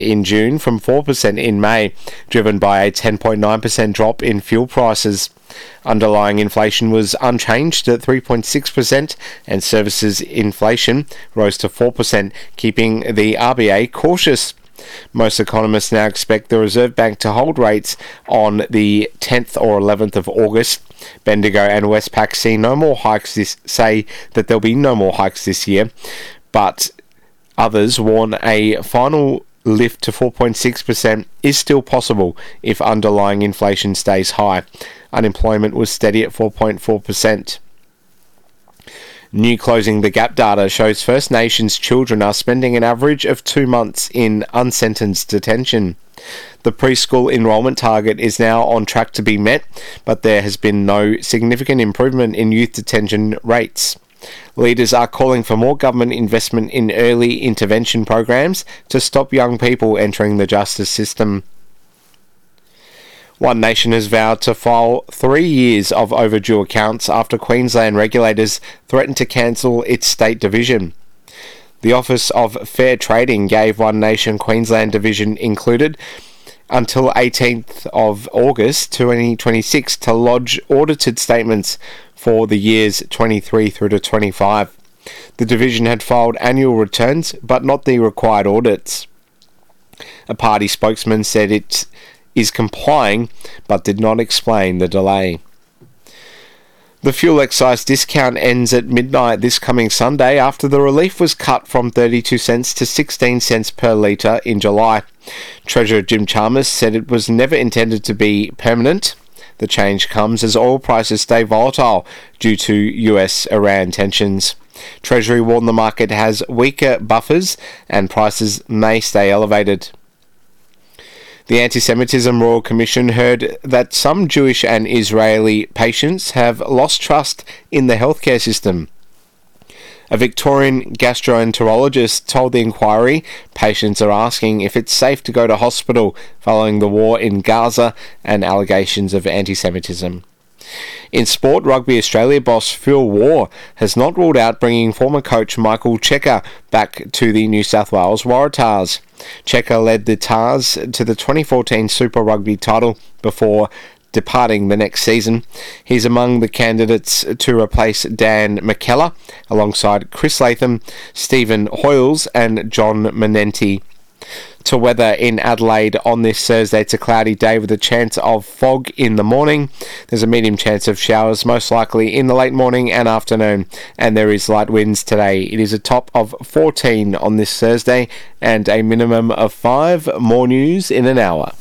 in June from 4% in May, driven by a 10.9% drop in fuel prices. Underlying inflation was unchanged at 3.6%, and services inflation rose to 4%, keeping the RBA cautious. Most economists now expect the Reserve Bank to hold rates on the 10th or 11th of August. Bendigo and Westpac say that there'll be no more hikes this year, but others warn a final lift to 4.6% is still possible if underlying inflation stays high. Unemployment was steady at 4.4%. New Closing the Gap data shows First Nations children are spending an average of 2 months in unsentenced detention. The preschool enrolment target is now on track to be met, but there has been no significant improvement in youth detention rates. Leaders are calling for more government investment in early intervention programs to stop young people entering the justice system. One Nation has vowed to file 3 years of overdue accounts after Queensland regulators threatened to cancel its state division. The Office of Fair Trading gave One Nation Queensland Division included until 18th of August 2026 to lodge audited statements for the years 23 through to 25. The division had filed annual returns, but not the required audits. A party spokesman said it is complying, but did not explain the delay. The fuel excise discount ends at midnight this coming Sunday after the relief was cut from 32 cents to 16 cents per litre in July. Treasurer Jim Chalmers said it was never intended to be permanent. The change comes as oil prices stay volatile due to US-Iran tensions. Treasury warned the market has weaker buffers and prices may stay elevated. The Anti-Semitism Royal Commission heard that some Jewish and Israeli patients have lost trust in the healthcare system. A Victorian gastroenterologist told the inquiry patients are asking if it's safe to go to hospital following the war in Gaza and allegations of anti-Semitism. In sport, Rugby Australia boss Phil Waugh has not ruled out bringing former coach Michael Cheika back to the New South Wales Waratahs. Cheika led the Tars to the 2014 Super Rugby title before departing the next season. He's among the candidates to replace Dan McKellar, alongside Chris Latham, Stephen Hoyles and John Manenti. To weather in Adelaide on this Thursday, it's a cloudy day with a chance of fog in the morning. There's a medium chance of showers, most likely in the late morning and afternoon, and there is light winds today. It is a top of 14 on this Thursday and a minimum of 5. More news in an hour.